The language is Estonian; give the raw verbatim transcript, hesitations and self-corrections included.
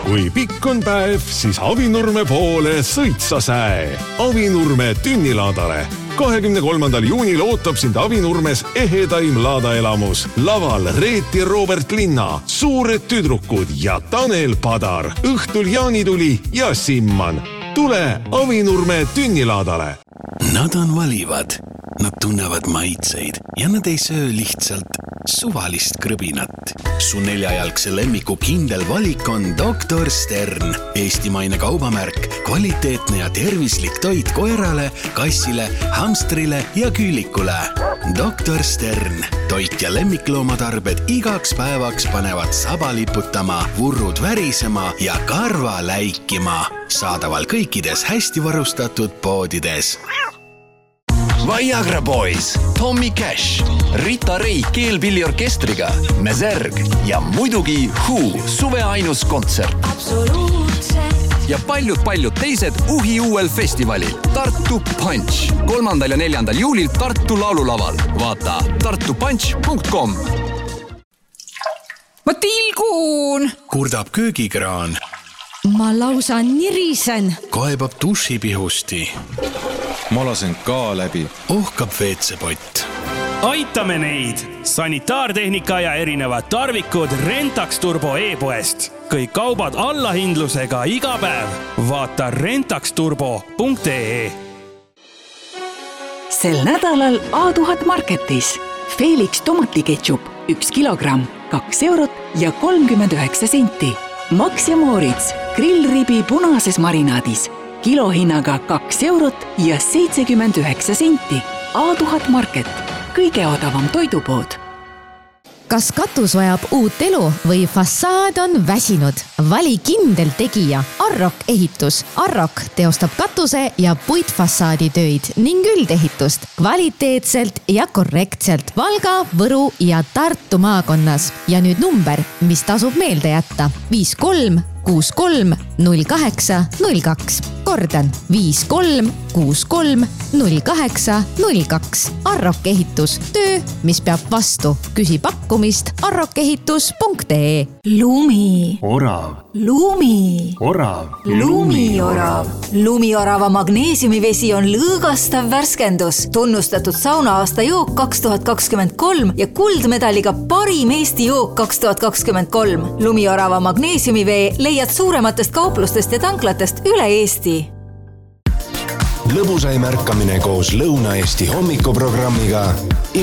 Kui pikk on päev, siis Avinurme poole sõitsa säe. Avinurme tünnilaadale. kahekümne kolmandal juunil ootab sind Avinurmes ehedaim laadaelamus. Laval Reet ja Robert Linna, suured tüdrukud ja Tanel Padar. Õhtul Jaanituli ja Simman. Tule Avinurme tünnilaadale. Nad on valivad, nad tunnevad maitseid ja nad ei söö lihtsalt suvalist krõbinat. Su neljajalgse lemmiku kindel valik on doktor Stern. Eestimaine kaubamärk, kvaliteetne ja tervislik toit koerale, kassile, hamstrile ja küülikule. doktor Stern. Toit ja lemmikloomatarbed igaks päevaks panevad saba liputama, vurrud värisema ja karva läikima. Saadaval kõikides hästi varustatud poodides. Viagra Boys, Tommy Cash, Rita Ray keelpilliorkestriga, Meserg ja muidugi Who, suve ainus kontsert. Ja paljud-paljud teised uhi uuel festivalil Tartu Punch. kolmandal ja neljandal juulil Tartu laululaval. Vaata tartu punch punkt com. Ma tilgun! Kurdab köögikraan. Ma lausa nirisen. Kaebab dušipihusti. Ma lasen ka läbi. Ohkab veetsepott. Aitame neid! Sanitaartehnika ja erinevad tarvikud Rentax Turbo e-poest. Kõik kaubad allahindlusega iga päev. Vaata rentax turbo punkt ee. Sel nädalal A tuhat Marketis. Felix tomatiketšup üks kilogramm, kaks eurot ja kolmkümmend üheksa senti. Max ja Moritz grillribi punases marinaadis. Kilohinnaga kaks eurot ja seitsekümmend üheksa senti. A tuhat Market. Kõige odavam toidupood. Kas katus vajab uut elu või fassaad on väsinud? Vali kindel tegija Arrok ehitus. Arrok teostab katuse ja puitfassaadi töid ning üldehitust kvaliteetselt ja korrektselt Valga, Võru ja Tartu maakonnas. Ja nüüd number, mis tasub meelde jätta. viis kolm kuus kolm null kaheksa null kaks. Kordan viis kolm kuus kolm null kaheksa null kaks. Arrok ehitus. Töö, mis peab vastu. Küsi pakkumist arrokehitus punkt ee. Lumi. Orav. Lumi. Orav. Lumiorav. Lumiorava magneesiumivesi on lõõgastav värskendus. Tunnustatud sauna-aasta jook kaks tuhat kakskümmend kolm ja kuldmedaliga parim Eesti jook kaks tuhat kakskümmend kolm. Lumiorava magneesiumivee leiad suurematest kauplustest ja tanklatest üle Eesti. Lõbusai märkamine koos Lõuna-Eesti hommikuprogrammiga